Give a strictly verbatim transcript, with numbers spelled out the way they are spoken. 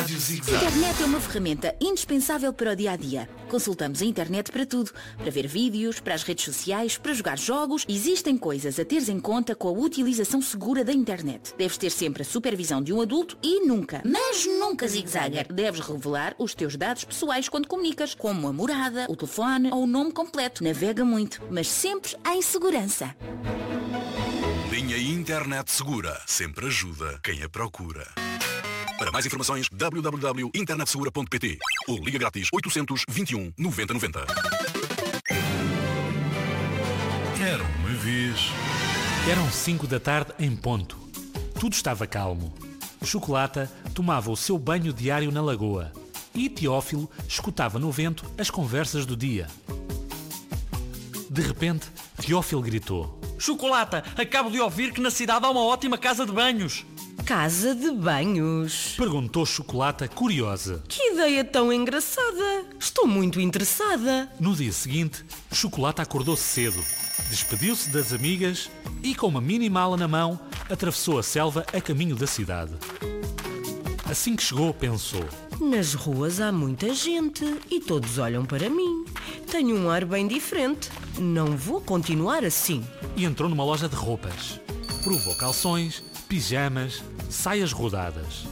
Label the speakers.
Speaker 1: Rádio Zig
Speaker 2: A internet é uma ferramenta indispensável para o dia-a-dia. Consultamos a internet para tudo. Para ver vídeos, para as redes sociais, para jogar jogos. Existem coisas a teres em conta com a utilização segura da internet. Deves ter sempre a supervisão de um adulto e nunca, mas nunca, zigzagger, deves revelar os teus dados pessoais quando comunicas, como a morada, o telefone ou o nome completo. Navega muito, mas sempre em segurança.
Speaker 1: Linha Internet Segura sempre ajuda quem a procura. Para mais informações, w w w ponto internet segura ponto p t ou liga grátis oitocentos, vinte e um, noventa, noventa.
Speaker 3: Era uma vez.
Speaker 4: Eram cinco da tarde em ponto. Tudo estava calmo. Chocolata tomava o seu banho diário na lagoa e Teófilo escutava no vento as conversas do dia. De repente, Teófilo gritou:
Speaker 5: Chocolata, acabo de ouvir que na cidade há uma ótima casa de banhos.
Speaker 6: Casa de banhos?
Speaker 4: Perguntou Chocolata, curiosa.
Speaker 6: Que ideia tão engraçada! Estou muito interessada.
Speaker 4: No dia seguinte, Chocolata acordou-se cedo, despediu-se das amigas e, com uma mini mala na mão, atravessou a selva a caminho da cidade. Assim que chegou, pensou:
Speaker 6: nas ruas há muita gente e todos olham para mim. Tenho um ar bem diferente. Não vou continuar assim.
Speaker 4: E entrou numa loja de roupas. Provou calções, pijamas, saias rodadas.